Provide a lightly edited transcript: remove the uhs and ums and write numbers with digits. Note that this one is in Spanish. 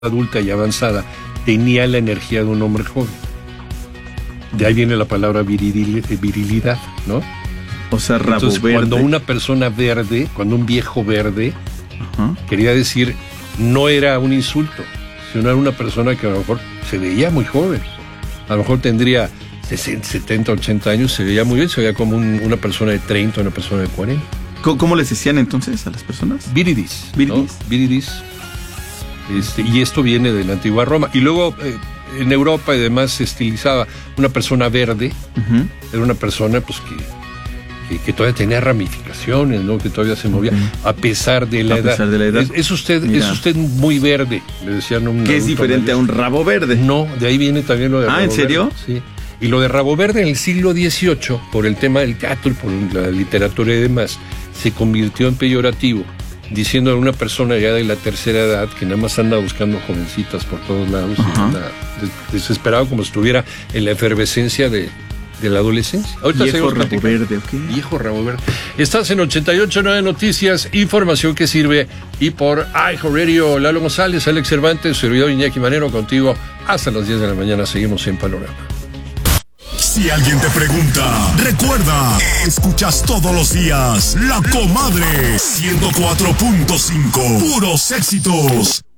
adulta y avanzada tenía la energía de un hombre joven. De ahí viene la palabra virilidad, ¿no? O sea, rabo Entonces, verde. cuando una persona verde, cuando un viejo verde, Ajá. quería decir, no era un insulto, sino era una persona que a lo mejor se veía muy joven. A lo mejor tendría 60, 70, 80 años, se veía muy bien, se veía como una persona de 30, una persona de 40. ¿Cómo les decían entonces a las personas? Viridis. Viridis. ¿No? Viridis. Y esto viene de la antigua Roma. Y luego en Europa y demás se estilizaba una persona verde. Uh-huh. Era una persona pues que todavía tenía ramificaciones, ¿no? Que todavía se movía a pesar de la edad. A pesar de la edad. Es usted muy verde, le decían a un ¿Qué es adulto diferente mayor. a un rabo verde? No, de ahí viene también lo de rabo ¿en serio? verde. Sí. Y lo de rabo verde en el siglo XVIII, por el tema del teatro y por la literatura y demás, se convirtió en peyorativo, diciendo a una persona ya de la tercera edad que nada más anda buscando jovencitas por todos lados, y anda desesperado como si estuviera en la efervescencia de la adolescencia. Ahorita Viejo seguimos rabo platicando. verde, ¿ok? Viejo rabo verde. Estás en 88.9 Noticias, información que sirve, y por iHeartRadio, Lalo González, Alex Cervantes, servidor Iñaki Manero, contigo hasta las 10 de la mañana. Seguimos en Panorama. Si alguien te pregunta, recuerda, escuchas todos los días La Comadre 104.5, puros éxitos.